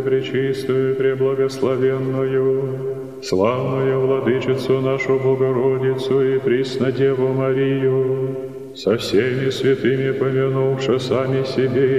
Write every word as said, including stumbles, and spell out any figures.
Пречистую, преблагословенную, славную Владычицу нашу Богородицу и Преснодеву Марию, со всеми святыми помянувши сами себе